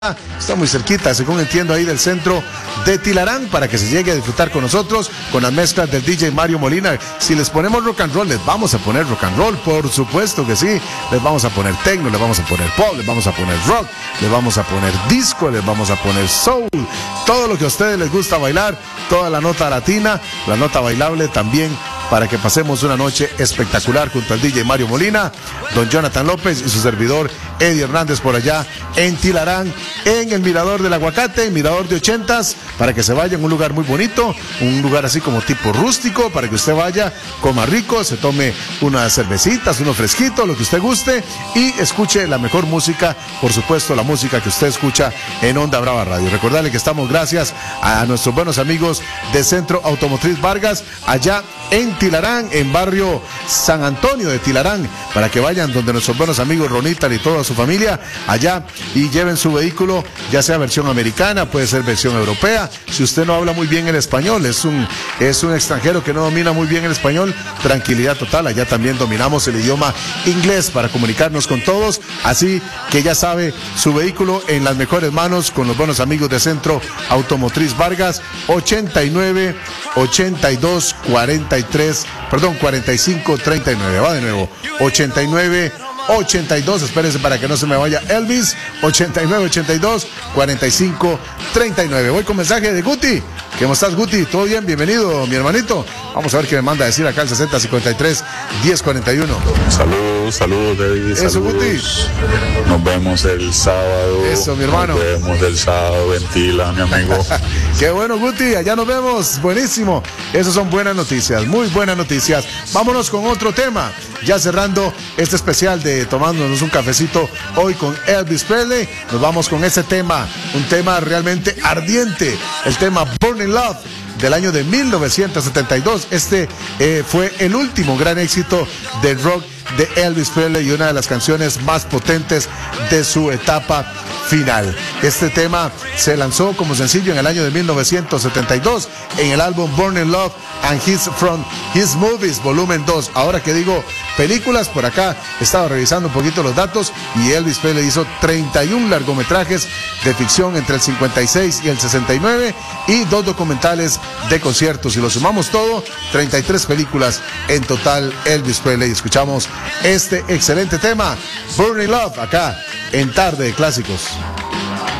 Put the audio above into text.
Está muy cerquita, según entiendo, ahí del centro de Tilarán, para que se llegue a disfrutar con nosotros, con las mezclas del DJ Mario Molina. Si les ponemos rock and roll, les vamos a poner rock and roll, por supuesto que sí. Les vamos a poner techno, les vamos a poner pop, les vamos a poner rock, les vamos a poner disco, les vamos a poner soul, todo lo que a ustedes les gusta bailar, toda la nota latina, la nota bailable también, para que pasemos una noche espectacular junto al DJ Mario Molina, don Jonathan López y su servidor Eddie Hernández por allá en Tilarán, en el Mirador del Aguacate, Mirador de 80s, para que se vaya en un lugar muy bonito, un lugar así como tipo rústico, para que usted vaya, coma rico, se tome unas cervecitas, unos fresquitos, lo que usted guste, y escuche la mejor música, por supuesto la música que usted escucha en Onda Brava Radio. Recordarle que estamos gracias a nuestros buenos amigos de Centro Automotriz Vargas, allá en Tilarán, en barrio San Antonio de Tilarán, para que vayan donde nuestros buenos amigos Ronitan y toda su familia allá y lleven su vehículo, ya sea versión americana, puede ser versión europea. Si usted no habla muy bien el español, es un extranjero que no domina muy bien el español, tranquilidad total, allá también dominamos el idioma inglés para comunicarnos con todos, así que ya sabe, su vehículo en las mejores manos con los buenos amigos de Centro Automotriz Vargas, 89 82 43, perdón, 45 39, va de nuevo, 89 82, espérense para que no se me vaya Elvis, 89 82 45 39. Voy con mensaje de Guti. ¿Cómo estás, Guti? ¿Todo bien? Bienvenido, mi hermanito. Vamos a ver qué me manda a decir acá el 60 53 10 41. Saludos, David. Eso, saludos. Guti. Nos vemos el sábado. Eso, mi hermano. Nos vemos el sábado en Tila, mi amigo. Qué bueno, Guti, allá nos vemos. Buenísimo. Esas son buenas noticias, muy buenas noticias. Vámonos con otro tema. Ya cerrando este especial de tomándonos un cafecito hoy con Elvis Presley, nos vamos con ese tema, un tema realmente ardiente, el tema Burning Love del año de 1972. Este fue el último gran éxito del rock de Elvis Presley y una de las canciones más potentes de su etapa final. Este tema se lanzó como sencillo en el año de 1972 en el álbum Burning Love and From His Movies Volumen 2. Ahora que digo películas, por acá estaba revisando un poquito los datos y Elvis Presley hizo 31 largometrajes de ficción entre el 56 y el 69 y 2 documentales de conciertos. Si lo sumamos todo, 33 películas en total Elvis Presley. Escuchamos este excelente tema, Burning Love, acá en Tarde de Clásicos.